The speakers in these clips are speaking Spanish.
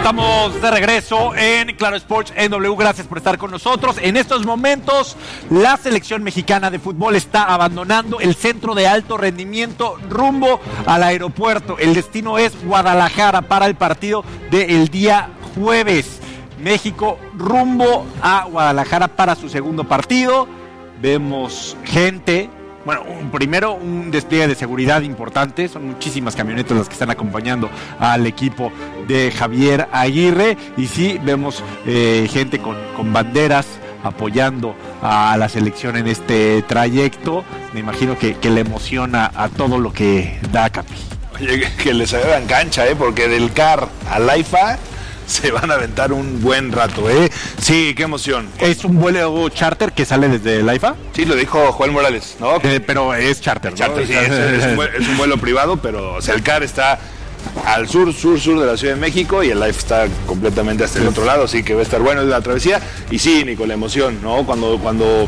Estamos de regreso en Claro Sports en W. Gracias por estar con nosotros. En estos momentos, la selección mexicana de fútbol está abandonando el centro de alto rendimiento rumbo al aeropuerto. El destino es Guadalajara para el partido del día jueves. México rumbo a Guadalajara para su segundo partido. Vemos gente. Bueno, primero un despliegue de seguridad importante, son muchísimas camionetas las que están acompañando al equipo de Javier Aguirre y sí, vemos gente con banderas apoyando a la selección en este trayecto. Me imagino que le emociona a todo lo que da Capi. Oye, que les hagan cancha, porque del CAR al AIFA se van a aventar un buen rato, Sí, qué emoción. ¿Es un vuelo charter que sale desde el AIFA? Sí, lo dijo Joel Morales, ¿no? Pero es charter, ¿no? Charter, sí, es un vuelo privado, pero o sea, el CAR está al sur de la Ciudad de México y el AIFA está completamente hasta el otro lado, así que va a estar bueno la travesía. Y sí, Nico, la emoción, ¿no? Cuando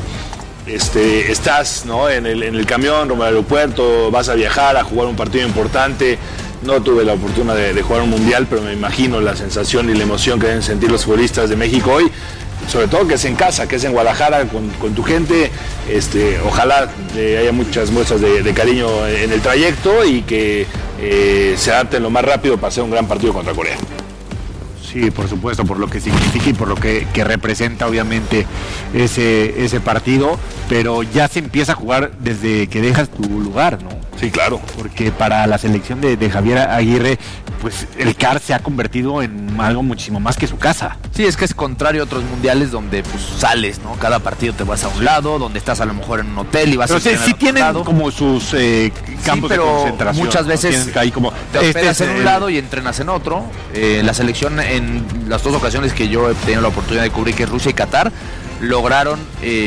estás, ¿no? en el camión rumbo al aeropuerto, vas a viajar a jugar un partido importante. No tuve la oportunidad de jugar un mundial, pero me imagino la sensación y la emoción que deben sentir los futbolistas de México hoy, sobre todo que es en casa, que es en Guadalajara con tu gente. Ojalá haya muchas muestras de cariño en el trayecto y que se adapten lo más rápido para hacer un gran partido contra Corea. Sí, por supuesto, por lo que significa y por lo que representa obviamente ese partido, pero ya se empieza a jugar desde que dejas tu lugar, ¿no? Sí, claro. Porque para la selección de Javier Aguirre, pues el CAR se ha convertido en algo muchísimo más que su casa. Sí, es que es contrario a otros mundiales donde pues sales, ¿no? Cada partido te vas a un lado, donde estás a lo mejor en un hotel y vas a entrenar. Pero sí tienen lado como sus campos de concentración. Muchas veces ahí como te hospedas en un lado y entrenas en otro. La selección en las dos ocasiones que yo he tenido la oportunidad de cubrir, que es Rusia y Qatar, lograron,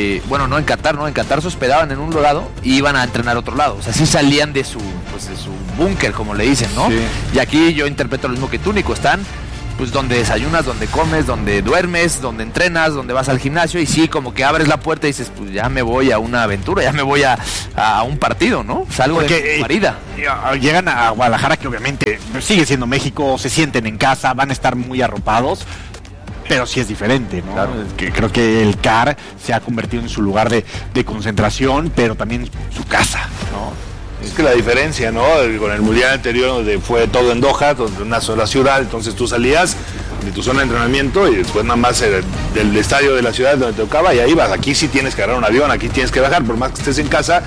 no en Qatar se hospedaban en un lado y iban a entrenar a otro lado, o sea, sí salían de su búnker, como le dicen, ¿no? Sí. Y aquí yo interpreto lo mismo que tú, Nico, están pues donde desayunas, donde comes, donde duermes, donde entrenas, donde vas al gimnasio y sí, como que abres la puerta y dices, pues ya me voy a una aventura, ya me voy a un partido, ¿no? Salgo de mi marida. Llegan a Guadalajara, que obviamente sigue siendo México, se sienten en casa, van a estar muy arropados, pero sí es diferente, ¿no? Claro. Que creo que el CAR se ha convertido en su lugar de concentración, pero también su casa, ¿no? Es que la diferencia, ¿no? Con el mundial anterior, donde fue todo en Doha, donde una sola ciudad, entonces tú salías de tu zona de entrenamiento y después nada más del estadio de la ciudad donde te tocaba y ahí vas. Aquí sí tienes que agarrar un avión, aquí tienes que bajar, por más que estés en casa,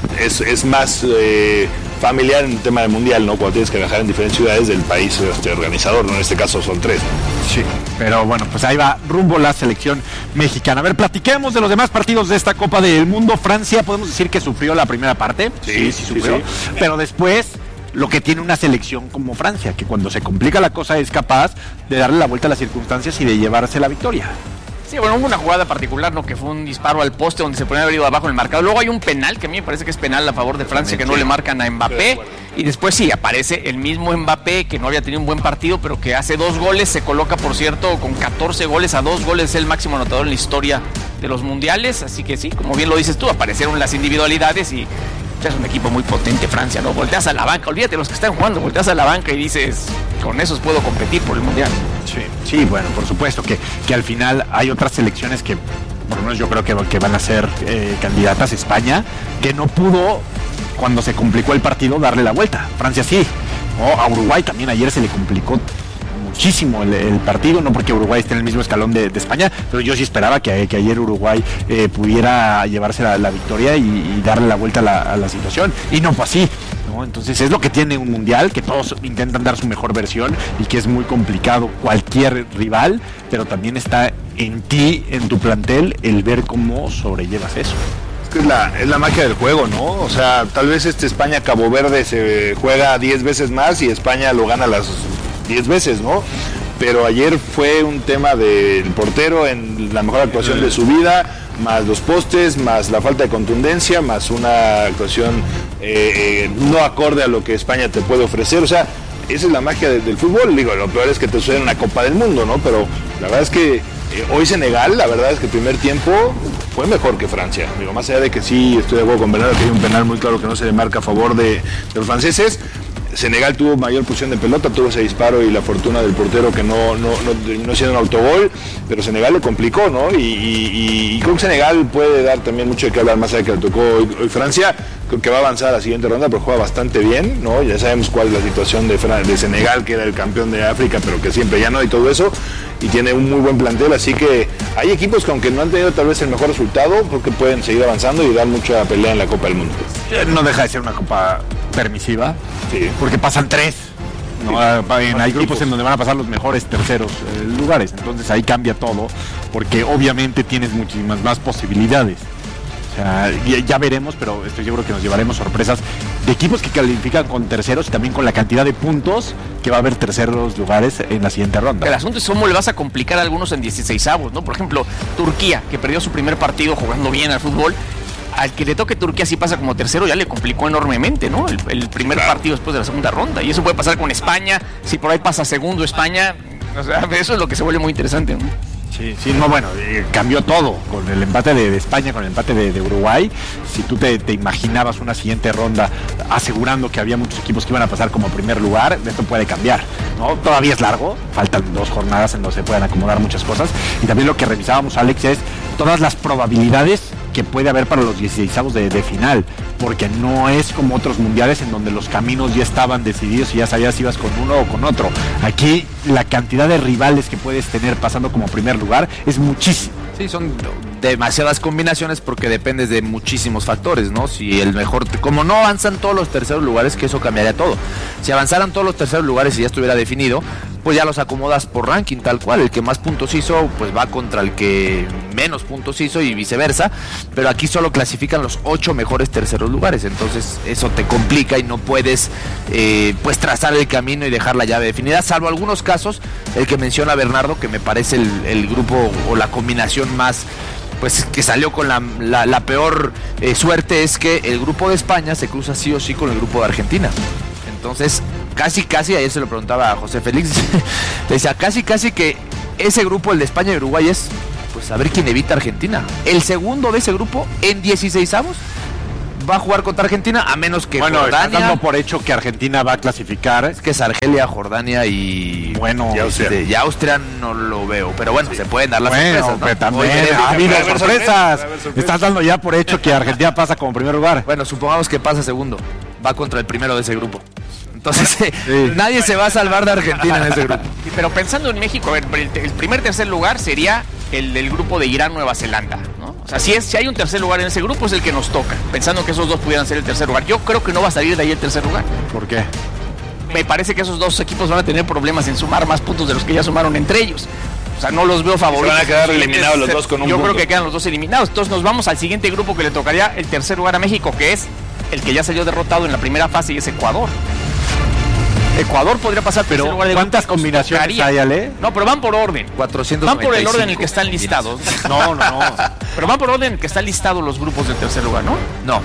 es más familiar en el tema del mundial, ¿no? Cuando tienes que viajar en diferentes ciudades del país organizador, ¿no? En este caso son 3. Sí, pero bueno, pues ahí va rumbo la selección mexicana. A ver, platiquemos de los demás partidos de esta Copa del Mundo. Francia, podemos decir que sufrió la primera parte. Sí, sufrió. Sí. Pero después, lo que tiene una selección como Francia, que cuando se complica la cosa es capaz de darle la vuelta a las circunstancias y de llevarse la victoria. Sí, bueno, hubo una jugada particular, ¿no? Que fue un disparo al poste donde se ponía haber ido abajo en el marcador. Luego hay un penal, que a mí me parece que es penal a favor de Francia, que no le marcan a Mbappé. Y después sí, aparece el mismo Mbappé, que no había tenido un buen partido, pero que hace 2 goles. Se coloca, por cierto, con 14 goles a 2 goles. Es el máximo anotador en la historia de los mundiales. Así que sí, como bien lo dices tú, aparecieron las individualidades y es un equipo muy potente Francia, ¿no? Volteas a la banca, olvídate de los que están jugando, volteas a la banca y dices, con esos puedo competir por el mundial. Sí, bueno, por supuesto que al final hay otras selecciones que, por lo menos yo creo que van a ser candidatas. España, que no pudo, cuando se complicó el partido, darle la vuelta. Francia sí, ¿no? A Uruguay también ayer se le complicó muchísimo el partido, no porque Uruguay esté en el mismo escalón de España, pero yo sí esperaba que ayer Uruguay pudiera llevarse la victoria y darle la vuelta a la situación, y no fue así, ¿no? Entonces es lo que tiene un mundial, que todos intentan dar su mejor versión y que es muy complicado cualquier rival, pero también está en ti, en tu plantel, el ver cómo sobrellevas eso. Es la magia del juego, ¿no? O sea, tal vez España-Cabo Verde se juega 10 veces más y España lo gana las 10 veces, ¿no? Pero ayer fue un tema del portero en la mejor actuación de su vida, más los postes, más la falta de contundencia, más una actuación no acorde a lo que España te puede ofrecer. O sea, esa es la magia del fútbol. Digo, lo peor es que te sucede en una Copa del Mundo, ¿no? Pero la verdad es que hoy Senegal, la verdad es que el primer tiempo fue mejor que Francia. Digo, más allá de que sí estoy de acuerdo con Bernardo que hay un penal muy claro que no se le marca a favor de los franceses, Senegal tuvo mayor posición de pelota, tuvo ese disparo y la fortuna del portero que no terminó siendo un autogol, pero Senegal le complicó, ¿no? Y creo que Senegal puede dar también mucho de qué hablar, más allá de que le tocó hoy Francia. Creo que va a avanzar a la siguiente ronda, pero juega bastante bien, ¿no? Ya sabemos cuál es la situación de Senegal, que era el campeón de África, pero que siempre ya no, y todo eso, y tiene un muy buen plantel, así que hay equipos que aunque no han tenido tal vez el mejor resultado, creo que pueden seguir avanzando y dar mucha pelea en la Copa del Mundo. No deja de ser una copa permisiva, Sí. porque pasan 3. ¿no? Hay grupos en donde van a pasar los mejores terceros lugares, entonces ahí cambia todo, porque obviamente tienes muchísimas más posibilidades. O sea, ya veremos, pero estoy seguro que nos llevaremos sorpresas de equipos que califican con terceros y también con la cantidad de puntos que va a haber terceros lugares en la siguiente ronda. El asunto es cómo le vas a complicar a algunos en 16avos, ¿no? Por ejemplo, Turquía, que perdió su primer partido jugando bien al fútbol. Al que le toque Turquía si pasa como tercero ya le complicó enormemente, ¿no? El primer partido después de la segunda ronda. Y eso puede pasar con España, si por ahí pasa segundo España. O sea, eso es lo que se vuelve muy interesante, ¿no? Sí, no, bueno, cambió todo con el empate de España, con el empate de Uruguay. Si tú te imaginabas una siguiente ronda asegurando que había muchos equipos que iban a pasar como primer lugar, esto puede cambiar, ¿no? Todavía es largo, faltan 2 jornadas en donde se pueden acomodar muchas cosas. Y también lo que revisábamos, Alex, es todas las probabilidades que puede haber para los 16avos de final, porque no es como otros mundiales en donde los caminos ya estaban decididos y ya sabías si ibas con uno o con otro. Aquí la cantidad de rivales que puedes tener pasando como primer lugar es muchísimo. Sí, son demasiadas combinaciones porque dependes de muchísimos factores, ¿no? Si el mejor, como no avanzan todos los terceros lugares, que eso cambiaría todo. Si avanzaran todos los terceros lugares y ya estuviera definido, pues ya los acomodas por ranking tal cual. El que más puntos hizo, pues va contra el que menos puntos hizo y viceversa. Pero aquí solo clasifican los 8 mejores terceros lugares. Entonces eso te complica y no puedes pues trazar el camino y dejar la llave definida. Salvo algunos casos, el que menciona Bernardo, que me parece el grupo o la combinación más, pues que salió con la peor suerte, es que el grupo de España se cruza sí o sí con el grupo de Argentina. Entonces, casi, ayer se lo preguntaba a José Félix, le decía, casi que ese grupo, el de España y Uruguay, es pues a ver quién evita a Argentina. El segundo de ese grupo, en 16avos, va a jugar contra Argentina, a menos que Jordania... estás dando por hecho que Argentina va a clasificar. Es que es Argelia, Jordania y... Bueno, y Austria no lo veo, pero bueno, se pueden dar las sorpresas, ¿no? Pero también ha habido sorpresas. Estás dando ya por hecho que Argentina pasa como primer lugar. Bueno, supongamos que pasa segundo. Va contra el primero de ese grupo. Entonces, nadie se va a salvar de Argentina en ese grupo. Pero pensando en México, a ver, el primer tercer lugar sería el del grupo de Irán-Nueva Zelanda, ¿no? O sea, si hay un tercer lugar en ese grupo, es el que nos toca, pensando que esos dos pudieran ser el tercer lugar. Yo creo que no va a salir de ahí el tercer lugar. ¿Por qué? Me parece que esos dos equipos van a tener problemas en sumar más puntos de los que ya sumaron entre ellos. O sea, no los veo favoritos. Se van a quedar eliminados los dos con un Yo punto. creo que quedan los dos eliminados. Entonces nos vamos al siguiente grupo que le tocaría el tercer lugar a México, que es el que ya salió derrotado en la primera fase, y es Ecuador. Ecuador podría pasar, pero ¿cuántas combinaciones hay, Ale? No, pero van por orden. 495. Van por el orden en el que están listados. No. Pero van por orden en el que están listados los grupos del tercer lugar, ¿no? No.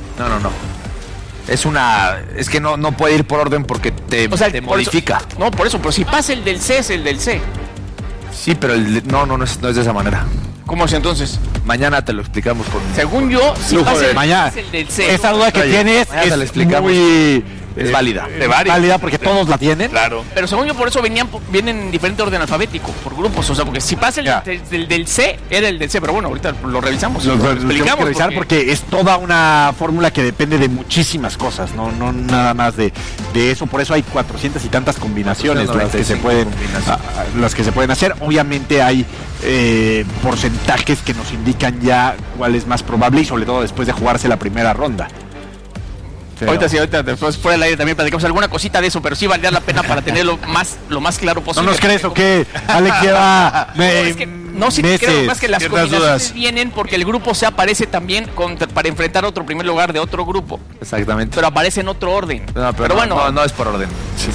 Es que no puede ir por orden porque te modifica. Eso, no, por eso, pero si pasa el del C, es el del C. Sí, pero no es de esa manera. ¿Cómo es entonces? Mañana te lo explicamos con... Según yo, si pasa mañana. Es el del C. Esa duda que tienes es válida. válida porque todos la tienen. Claro. Pero según yo, por eso vienen en diferente orden alfabético, por grupos. O sea, porque si pasa el del C, era el del C. Pero bueno, ahorita lo revisamos. Lo explicamos. tenemos que revisar porque es toda una fórmula que depende de muchísimas cosas, no nada más de eso. Por eso hay 400 y tantas combinaciones las que se pueden hacer. Obviamente hay porcentajes que nos indican ya cuál es más probable, y sobre todo después de jugarse la primera ronda. Pero... Ahorita después fuera del aire también platicamos alguna cosita de eso, pero sí valdría la pena para tenerlo lo más claro posible. ¿No nos crees o qué? Alex lleva sí creo más que las combinaciones vienen porque el grupo C aparece también para enfrentar otro primer lugar de otro grupo. Exactamente. Pero aparece en otro orden. Pero bueno, no es por orden. Sí.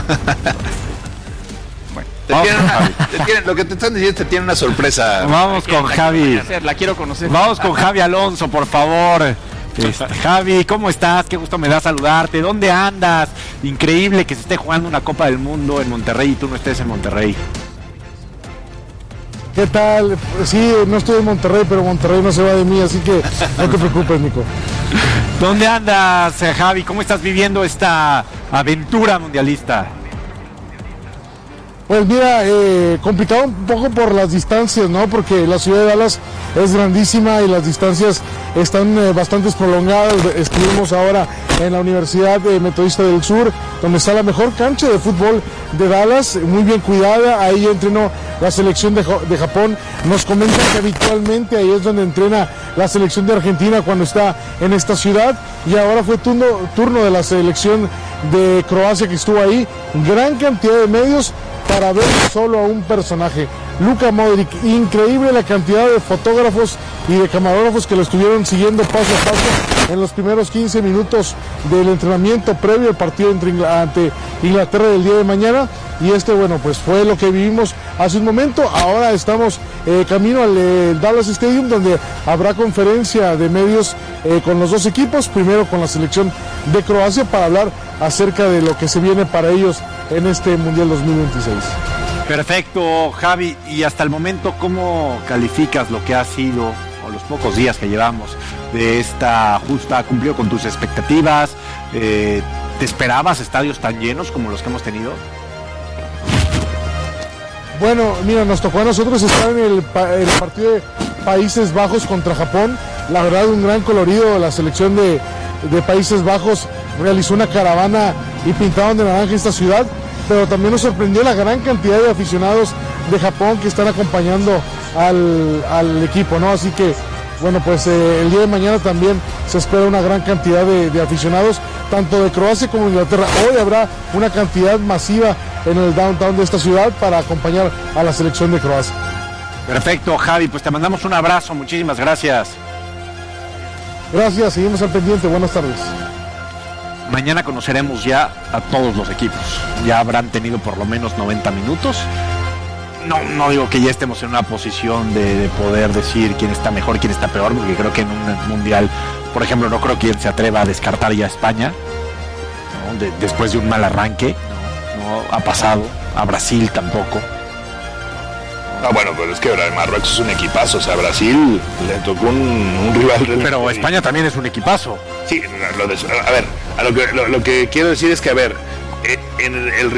Lo que te están diciendo te tiene una sorpresa. Vamos con Javi. La quiero conocer. Vamos con Javi Alonso, por favor. Javi, ¿cómo estás? Qué gusto me da saludarte. ¿Dónde andas? Increíble que se esté jugando una Copa del Mundo en Monterrey y tú no estés en Monterrey. ¿Qué tal? Sí, no estoy en Monterrey, pero Monterrey no se va de mí, así que no te preocupes, Nico. ¿Dónde andas, Javi? ¿Cómo estás viviendo esta aventura mundialista? Pues mira, complicado un poco por las distancias, ¿no? Porque la ciudad de Dallas es grandísima y las distancias están bastante prolongadas. Estuvimos ahora en la Universidad Metodista del Sur, donde está la mejor cancha de fútbol de Dallas, muy bien cuidada. Ahí entrenó la selección de Japón. Nos comentan que habitualmente ahí es donde entrena la selección de Argentina cuando está en esta ciudad. Y ahora fue turno de la selección de Croacia que estuvo ahí. Gran cantidad de medios para ver solo a un personaje, Luka Modric. Increíble la cantidad de fotógrafos y de camarógrafos que lo estuvieron siguiendo paso a paso en los primeros 15 minutos del entrenamiento previo al partido ante Inglaterra del día de mañana. Y bueno, pues fue lo que vivimos hace un momento. Ahora estamos camino al Dallas Stadium, donde habrá conferencia de medios con los dos equipos, primero con la selección de Croacia, para hablar acerca de lo que se viene para ellos en este Mundial 2026. Perfecto, Javi. Y hasta el momento, ¿cómo calificas lo que ha sido, o los pocos días que llevamos de esta justa? ¿Ha cumplido con tus expectativas? ¿Te esperabas estadios tan llenos como los que hemos tenido? Bueno, mira, nos tocó a nosotros estar en el partido de Países Bajos contra Japón. La verdad, un gran colorido. La selección de Países Bajos realizó una caravana y pintaron de naranja esta ciudad, pero también nos sorprendió la gran cantidad de aficionados de Japón que están acompañando al equipo, ¿no? Así que, bueno, pues el día de mañana también se espera una gran cantidad de aficionados, tanto de Croacia como de Inglaterra. Hoy habrá una cantidad masiva en el downtown de esta ciudad para acompañar a la selección de Croacia. Perfecto, Javi, pues te mandamos un abrazo, muchísimas gracias. Gracias, seguimos al pendiente, buenas tardes. Mañana conoceremos ya a todos los equipos. Ya habrán tenido por lo menos 90 minutos. No digo que ya estemos en una posición de poder decir quién está mejor, quién está peor, porque creo que en un mundial, por ejemplo, no creo que quien se atreva a descartar ya a España, ¿no? Después de un mal arranque, no ha pasado, a Brasil tampoco. Bueno, pero es que Marruecos es un equipazo, o sea, Brasil le tocó un rival realmente. Pero España también es un equipazo. Sí, a ver, lo que quiero decir es que, a ver, en el